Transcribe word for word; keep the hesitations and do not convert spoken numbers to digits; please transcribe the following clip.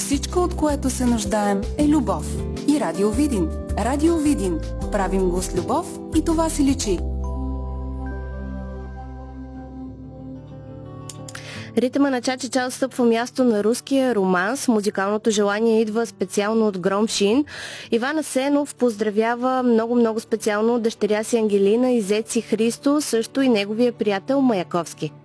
всичко, от което се нуждаем, е любов. И Радио Видин. Радио Видин. Правим го с любов и това си личи. Ритъма на Чача Чао стъпва място на руския романс. Музикалното желание идва специално от Громшин. Иван Асенов поздравява много-много специално дъщеря си Ангелина и зет си Христо, също и неговия приятел Маяковски.